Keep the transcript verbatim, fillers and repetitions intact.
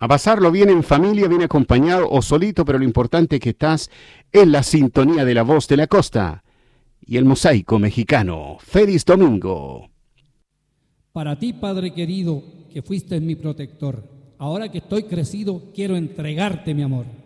A pasarlo bien en familia, bien acompañado o solito, pero lo importante es que estás en la sintonía de la voz de la costa y el mosaico mexicano. ¡Feliz domingo! Para ti, Padre querido, que fuiste mi protector, ahora que estoy crecido, quiero entregarte mi amor.